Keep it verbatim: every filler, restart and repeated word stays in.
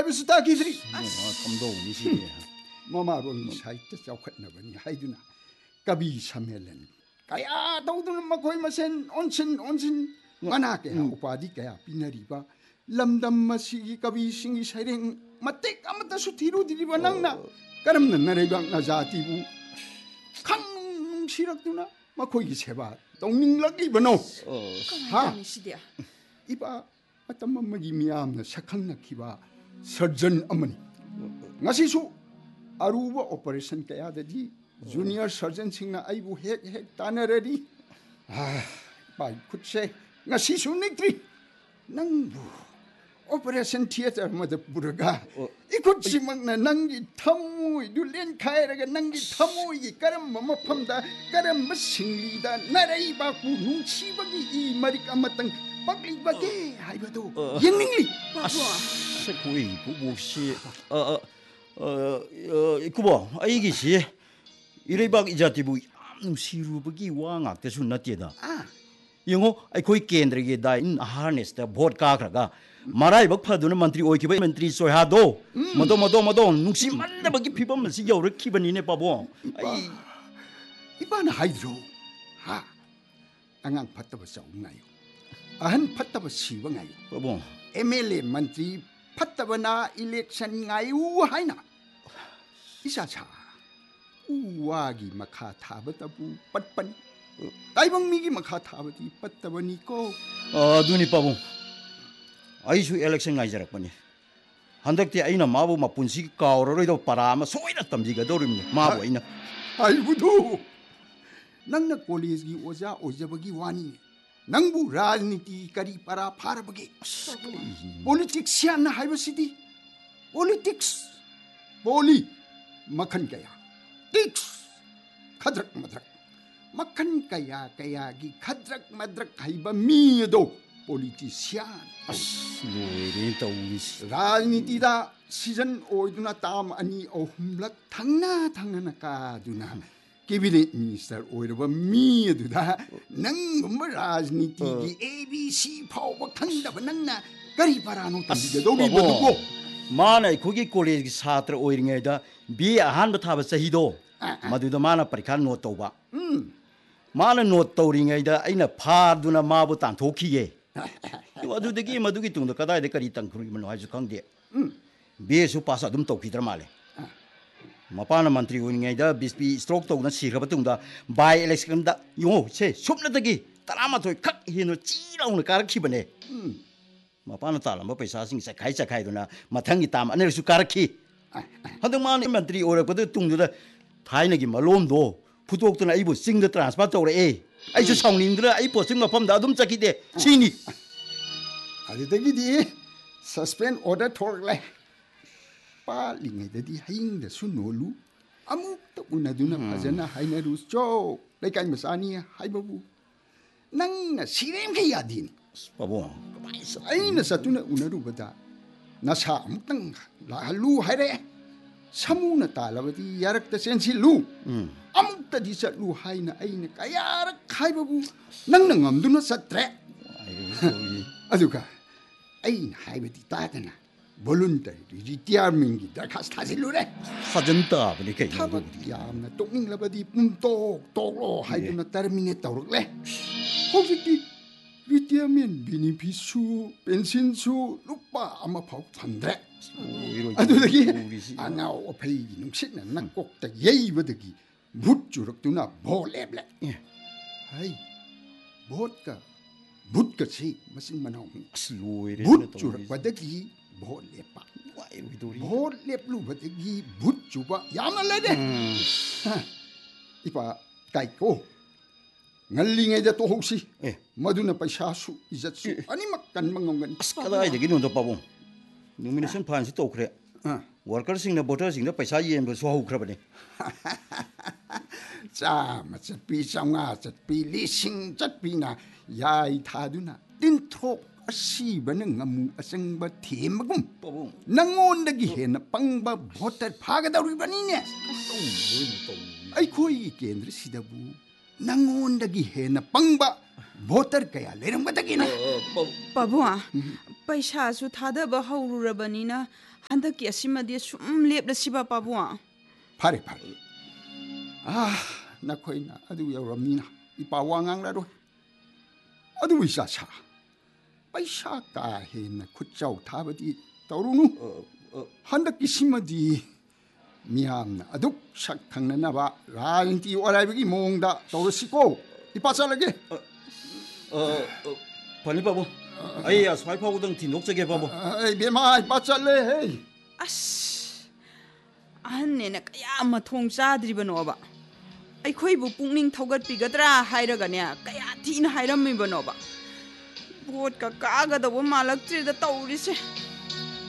하이브스 따기들이 감동이 시대 머마로니 사이트 쩌컷나버니 하이두나 까비 삼헬렌 까야 더우드는 마코이 마센 온신 온신 만하게 오빠디 까야 비나리바 람담 마시기 까비 싱기 사이랭 마떼 까마따 수티로 디리바 낭나 까름는 나래방 나자티부 강 시락두나 마코이 세바 동닝락이 버노 하 이봐 어떤 맘마기 미암나 삭항나키바 서전 어머니 ngasisu aruba operation kaya dadi junior surgeon singna aibu hek hek tanarari ah bai khutse ngasisu nikri nangbu operation theater mada puraga ikut simangna nangi thamu dulen khairaga nangi thamu gi karam mafamda karam singlida narai ba ku nungsibagi i marik amatang paglibage haibado yengingli sekui bubusi 어 어, 이구보, 아이기시 이래박 이자티부 시루버기 왕악대수 나티다. 아, 영어 아이 거기 겐드르게 다인 하네스다 보드카 그라가 마라이 박파두는 만트리 오이키바 만트리 소하도 모도 모도 모도 눅시 말라버기 피범을 여러 키번이네 바보. 아이 이바나 하이드로 하 안강 파타바 싸우나요. 아한 파타바 시방아요. 바보. 엠엘에 만트리 파타바나 일렉션 ngayu 하이나 이사차 우와기 마카 타바타부 պատpan 따이방미기 마카 타바디 պատ타바니고 어 눈이 바보 아이수 엘렉션 nga이자락바니 한덕때 아이나 마부 마분시 까오로로이도 바라마 소이나 땀지가 도름니 마부 아이나 아이고도 낭나 콜리지 오자 오자바기 와니 낭부 라जनीति करी परा फार बगे politics याना हाइबसिटी politics बोली मखन कया ticks खद्रक मद्रक मखन कया कया की खद्रक मद्रक हाइबा मी दो politician लोरे तौरिस राजनीति दा सीजन ओइदुना ताम अनि अहुमलक थांना थांना कादुना कैबिनेट मिनिस्टर ओइरबा मी अदुदा नंगम राजनीति की एबीसी फाव खंदब नंगना करी परानो तंबिगे दोबी बदुगो माना खुगी कॉलेज की छात्र ओइरिङैदा बी अहान थाब सहिदो मदुदा माना परीक्षा नोट तौबा माना नोट तौरिङैदा अइना फादुना माबु तान्थोखिये अदुदगी मदुगी तुंग कदाय दे करी तंखुरि मनो हाजु खंगदे बी सु पास अदुम तौखिद्र माले मपाना मंत्री ओइङैदा बिस्पी स्ट्रोक तौना सिरब तुंगदा बाय इलेक्शन दा यो से सुपनदगी तरामाथोय खक हिनो चिराउन कारखिबने मपाना तालम पैसा सिंग सखाइ सखाइदुना मथंगी ताम अनेरसु कारखि हदमान मंत्री ओरपद तुंगदा थाइनगी मलोमदो फुटोक्तना आइबु सिंग the transfer तौरे A आइसु साउनिंगद्रा I posting मफमदा अदुम चकिदे सिनी अदुदगी सस्पेंड ऑर्डर थोरले पालिङैददि हाइङदसु नोलु अमुक्ता उनदुना फजना हाइनरुचो लेकाइ मसानी हाइबबु नंगना सिरेमखे यादिनी बाबो अइना सतुना उनरुबदा नसा अमुक्तंग लाहलु हाइरे समुना तालबदि यारक्ता सेन्सिलु अमुक्तदि चलु हाइना अइना कयारक हाइबबु नंगना ngамदुना सत्रे अदुका अइना हाइबदि तादना voluntary retirement की दरखास्त हासिल हो रहे सजनता बने कहीं थाबत यामना तोकनिंग लबदी पुंतोक तोकलो हाइदुना टर्मिनेट तौरकले होजिकि retirement benefit सु पेंशन सु लुपा अमा फाउ फंद्रे अदुदगी अनाव अफै नुसिना नकोकता येइबदगी भुट चुरक्तुना भोलेबले हाय भोट का भुट का छी मसिन मनाउ भुट चुरक्बदगी vote Lepa vote लेपलु बदगी भुट Chuba यामना लेदे Ipa काइको ngalingayda to hosi maduna paisa su izat su animak kan mangongani kadai degi no pabong nomination fan si tokre worker sing na voter sing na paisa yen bo so hokra bane cha ma chat pi changa chat pi lising chat pi na yai thaduna tin thok asi ban ngamu asangba themagum pabong nangondagi hena pangba voter phagadauri bani ne ai khoi kendra sidabu नंगोंदगी Hena पंगबा voter कया लेरमगदगी ना पबुआ पैसा सु थादब हौरुरबनिना ꯍꯟꯗꯛꯀꯤ ꯑꯁꯤꯃꯗꯤ ꯁꯨꯝ ꯂꯦꯞꯂꯁꯤꯕ ꯄꯥꯕꯨꯡ ꯐꯔꯦ ꯐꯔꯦ ꯑꯥ ꯅꯈꯣꯏꯅ ꯑꯗꯨ ꯌꯧꯔꯝꯅꯤꯅ ꯏꯄꯥ ꯋꯥ ꯉꯥꯡꯂꯔꯣꯏ ꯑꯗꯨꯕꯨ ꯏꯆꯥꯁꯥ ꯄꯩꯁꯥ ꯀꯥ ꯍꯦꯟꯅ ꯈꯨꯠꯆꯥꯎ ꯊꯥꯕꯗꯤ ꯇꯧꯔꯨꯅꯨ ꯍꯟꯗꯛꯀꯤ ꯁꯤꯃꯗꯤ ꯃꯤꯌꯥꯝꯅ ꯑꯗꯨꯛ ꯁꯛ ꯈꯪꯅꯅꯕ ꯔꯥꯖꯅꯤꯇꯤ ꯑꯣꯏꯔꯥꯏꯕꯒꯤ ꯃꯑꯣꯡꯗ ꯇꯧꯔꯁꯤꯀꯣ ꯏꯄꯥ ꯆꯠꯂꯒꯦ ꯐꯅꯤ ꯄꯥꯕꯨꯡ ꯑꯩ ꯑꯁ꯭ꯋꯥꯏ ꯐꯥꯎꯕꯗꯪ ꯊꯤꯟꯗꯣꯛꯆꯒꯦ ꯄꯥꯕꯨꯡ ꯏꯕꯦꯝꯃ ꯏꯄꯥ ꯆꯠꯂꯦ ꯍꯦ ꯑꯁ ꯑꯍꯟꯅꯦꯅ ꯀꯌꯥ ꯃꯊꯣꯡ ꯆꯥꯗ꯭ꯔꯤꯕꯅꯣꯕ ꯑꯩꯈꯣꯏꯕꯨ ꯄꯨꯛꯅꯤꯡ ꯊꯧꯒꯠꯄꯤꯒꯗ꯭ꯔꯥ ꯍꯥꯏꯔꯒꯅꯦ ꯀꯌా ꯊꯤꯅ ꯍꯥꯏꯔꯝꯃꯤꯕꯅꯣꯕ ꯚꯣꯠꯀ ꯀꯥꯒꯗꯧꯕ ꯃꯥꯜꯂꯛꯇ꯭ꯔꯦꯗ ꯇꯧꯔꯤꯁꯦ